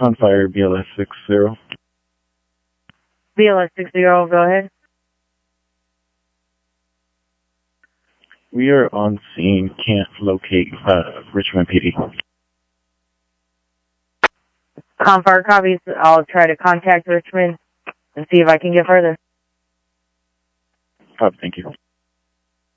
Confire BLS 60. BLS 60, go ahead. We are on scene. Can't locate Richmond PD. Confire copies. I'll try to contact Richmond and see if I can get further. Copy, thank you.